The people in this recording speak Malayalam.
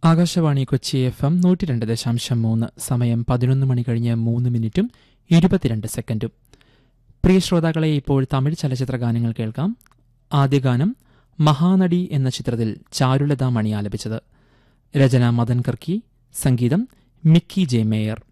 ആകാശവാണി കൊച്ചി FM 102.3. സമയം 11 മണി കഴിഞ്ഞ് 3 മിനിറ്റും 22 സെക്കൻഡും. പ്രിയ ശ്രോതാക്കളെ, ഇപ്പോൾ തമിഴ് ചലച്ചിത്ര ഗാനങ്ങൾ കേൾക്കാം. ആദ്യ ഗാനം മഹാനടി എന്ന ചിത്രത്തിൽ ചാരുലത മണി ആലപിച്ചത്. രചന മദൻ കർക്കി, സംഗീതം മിക്കി ജെ മേയർ.